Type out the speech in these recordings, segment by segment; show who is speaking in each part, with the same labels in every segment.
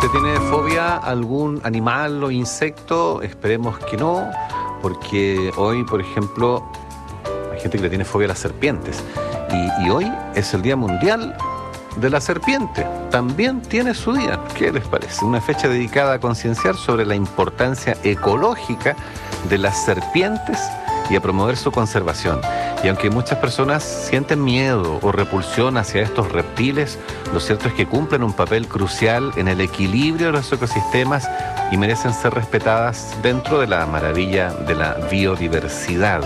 Speaker 1: ¿Usted tiene fobia a algún animal o insecto? Esperemos que no, porque hoy, por ejemplo, hay gente que le tiene fobia a las serpientes. Y hoy es el Día Mundial de la Serpiente. También tiene su día. ¿Qué les parece? Una fecha dedicada a concienciar sobre la importancia ecológica de las serpientes y a promover su conservación. Y aunque muchas personas sienten miedo o repulsión hacia estos reptiles, lo cierto es que cumplen un papel crucial en el equilibrio de los ecosistemas y merecen ser respetadas dentro de la maravilla de la biodiversidad.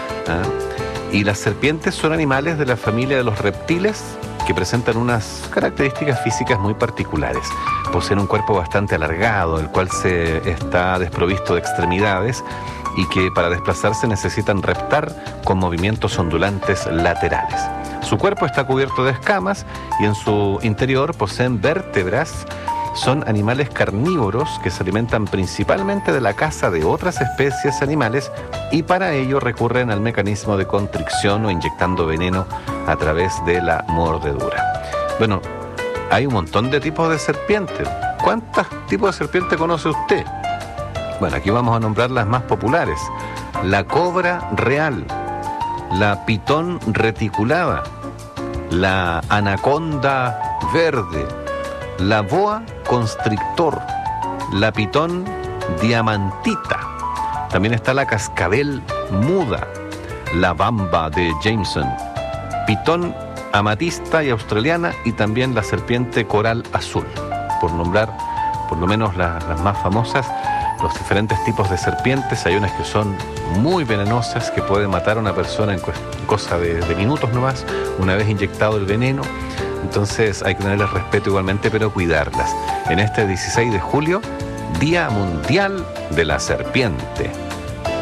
Speaker 1: Y las serpientes son animales de la familia de los reptiles que presentan unas características físicas muy particulares. Poseen un cuerpo bastante alargado, el cual está desprovisto de extremidades y que para desplazarse necesitan reptar con movimientos ondulantes laterales. Su cuerpo está cubierto de escamas y en su interior poseen vértebras. Son animales carnívoros que se alimentan principalmente de la caza de otras especies animales y para ello recurren al mecanismo de constricción o inyectando veneno a través de la mordedura. Bueno, hay un montón de tipos de serpientes. ¿Cuántos tipos de serpiente conoce usted? Bueno, aquí vamos a nombrar las más populares. La cobra real, la pitón reticulada, la anaconda verde, la boa constrictor, la pitón diamantita. También está la cascabel muda, la bamba de Jameson, pitón amatista y australiana y también la serpiente coral azul, por nombrar por lo menos las más famosas. Los diferentes tipos de serpientes, hay unas que son muy venenosas, que pueden matar a una persona en cosa de minutos nomás, una vez inyectado el veneno. Entonces hay que tenerles respeto igualmente, pero cuidarlas. En este 16 de julio, Día Mundial de la Serpiente.